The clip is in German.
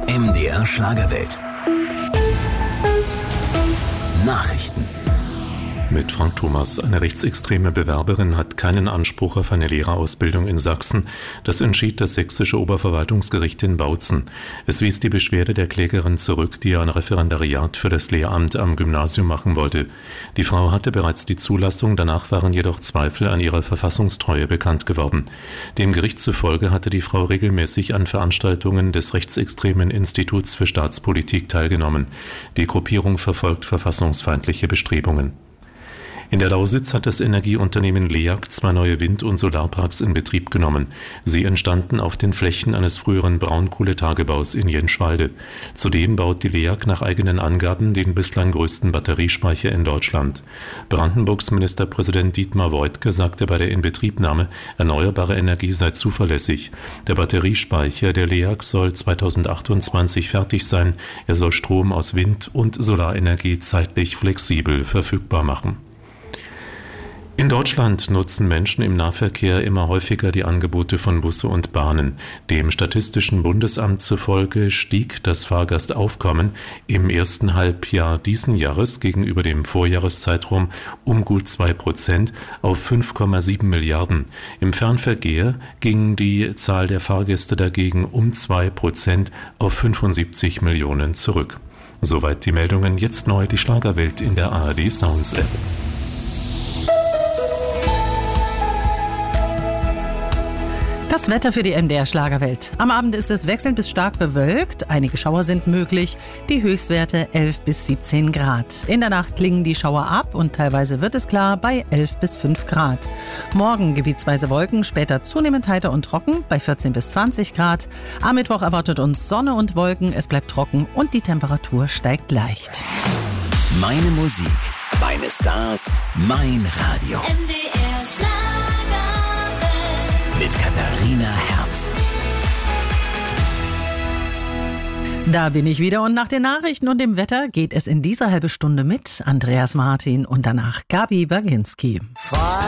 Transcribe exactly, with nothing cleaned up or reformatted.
M D R Schlagerwelt. Nachrichten. Mit Frank Thomas. Eine rechtsextreme Bewerberin hat keinen Anspruch auf eine Lehrerausbildung in Sachsen. Das entschied das sächsische Oberverwaltungsgericht in Bautzen. Es wies die Beschwerde der Klägerin zurück, die ein Referendariat für das Lehramt am Gymnasium machen wollte. Die Frau hatte bereits die Zulassung, danach waren jedoch Zweifel an ihrer Verfassungstreue bekannt geworden. Dem Gericht zufolge hatte die Frau regelmäßig an Veranstaltungen des rechtsextremen Instituts für Staatspolitik teilgenommen. Die Gruppierung verfolgt verfassungsfeindliche Bestrebungen. In der Lausitz hat das Energieunternehmen LEAG zwei neue Wind- und Solarparks in Betrieb genommen. Sie entstanden auf den Flächen eines früheren Braunkohletagebaus in Jenschwalde. Zudem baut die LEAG nach eigenen Angaben den bislang größten Batteriespeicher in Deutschland. Brandenburgs Ministerpräsident Dietmar Woidke sagte bei der Inbetriebnahme, erneuerbare Energie sei zuverlässig. Der Batteriespeicher der LEAG soll zweitausendachtundzwanzig fertig sein. Er soll Strom aus Wind- und Solarenergie zeitlich flexibel verfügbar machen. In Deutschland nutzen Menschen im Nahverkehr immer häufiger die Angebote von Busse und Bahnen. Dem Statistischen Bundesamt zufolge stieg das Fahrgastaufkommen im ersten Halbjahr diesen Jahres gegenüber dem Vorjahreszeitraum um gut zwei Prozent auf fünf Komma sieben Milliarden. Im Fernverkehr ging die Zahl der Fahrgäste dagegen um zwei Prozent auf fünfundsiebzig Millionen zurück. Soweit die Meldungen, jetzt neu die Schlagerwelt in der A R D Sounds App. Das Wetter für die M D R Schlagerwelt. Am Abend ist es wechselnd bis stark bewölkt. Einige Schauer sind möglich. Die Höchstwerte elf bis siebzehn Grad. In der Nacht klingen die Schauer ab und teilweise wird es klar bei elf bis fünf Grad. Morgen gebietsweise Wolken, später zunehmend heiter und trocken bei vierzehn bis zwanzig Grad. Am Mittwoch erwartet uns Sonne und Wolken. Es bleibt trocken und die Temperatur steigt leicht. Meine Musik, meine Stars, mein Radio. M D R Schlagerwelt. Mit Katharina Herz. Da bin ich wieder und nach den Nachrichten und dem Wetter geht es in dieser halben Stunde mit Andreas Martin und danach Gabi Baginski.